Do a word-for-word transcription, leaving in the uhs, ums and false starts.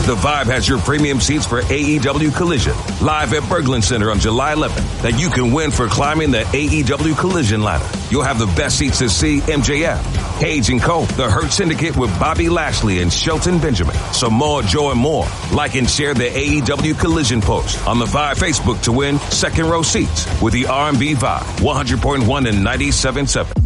The Vibe has your premium seats for A E W Collision, live at Berglund Center on July eleventh, that you can win for climbing the A E W Collision ladder. You'll have the best seats to see M J F, Page and Co., The Hurt Syndicate with Bobby Lashley and Shelton Benjamin, Samoa Joe and more. Like and share the A E W Collision post on the Vibe Facebook to win second row seats with the R and B Vibe, one hundred point one and ninety-seven point seven.